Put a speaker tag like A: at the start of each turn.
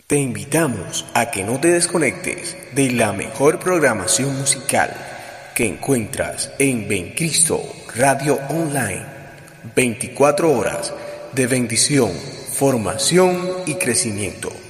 A: Te invitamos a que no te desconectes de la mejor programación musical que encuentras en Bencristo Radio Online. 24 horas de bendición, formación y crecimiento.